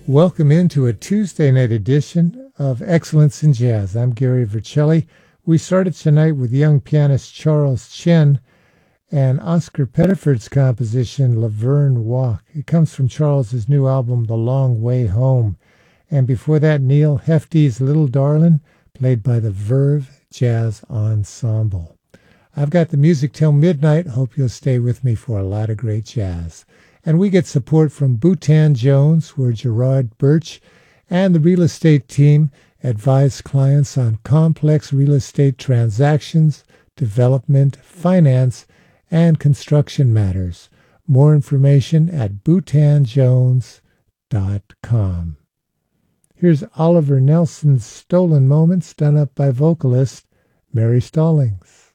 Welcome into a Tuesday night edition of Excellence in Jazz. I'm Gary Vercelli. We started tonight with young pianist Charles Chen and Oscar Pettiford's composition Laverne Walk. It comes from Charles's new album The Long Way Home. And before that, Neil Hefti's Little Darlin', played by the Verve Jazz Ensemble. I've got the music till midnight. Hope you'll stay with me for a lot of great jazz. And we get support from Bhutan Jones, where Gerard Birch and the real estate team advise clients on complex real estate transactions, development, finance, and construction matters. More information at bhutanjones.com. Here's Oliver Nelson's Stolen Moments, done up by vocalist Mary Stallings.